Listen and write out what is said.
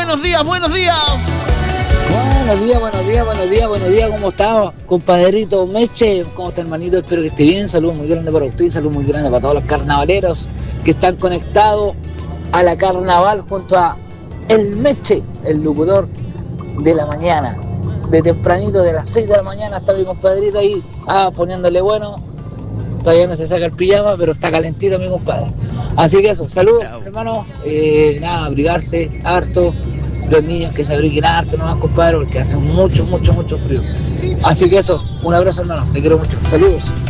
buenos días. Buenos días, ¿cómo está, compadrito Meche? ¿Cómo está, hermanito? Espero que esté bien. Saludos muy grandes para usted y saludos muy grandes para todos los carnavaleros que están conectados a la carnaval junto a el Meche, el locutor de la mañana. De tempranito, de las 6 de la mañana, está mi compadrito ahí, poniéndole bueno. Todavía no se saca el pijama, pero está calentito mi compadre. Así que eso, saludos, hermano. Abrigarse harto. Los niños que se abriguen harto nomás, compadre, porque hace mucho frío. Así que eso, un abrazo, hermano, te quiero mucho. Saludos.